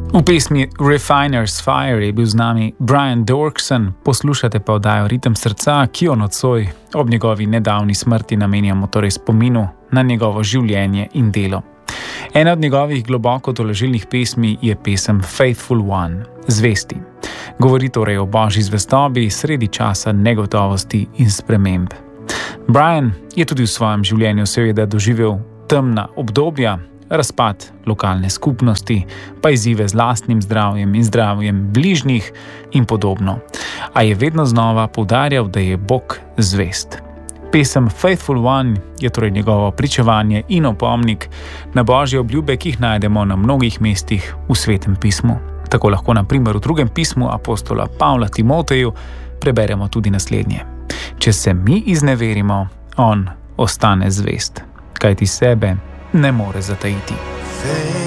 V pesmi Refiner's Fire je bil z nami Brian Dorkson, poslušate pa oddajo Ritem srca, ki jo nocoj ob njegovi nedavni smrti namenjamo torej spominu na njegovo življenje in delo. Ena od njegovih globoko tolažilnih pesmi je pesem Faithful One, zvesti. Govori torej o božji zvestobi sredi časa negotovosti in sprememb. Brian je tudi v svojem življenju seveda doživel temna obdobja, razpad lokalne skupnosti, pa izzive z lastnim zdravjem in zdravjem bližnjih in podobno. A je vedno znova poudarjal, da je Bog zvest. Pesem Faithful One je torej njegovo pričevanje in opomnik na božje obljube, ki jih najdemo na mnogih mestih v Svetem pismu. Tako lahko na primer v drugem pismu apostola Pavla Timoteju preberemo tudi naslednje. Če se mi izneverimo, on ostane zvest, kajti sebe ne more zatajiti.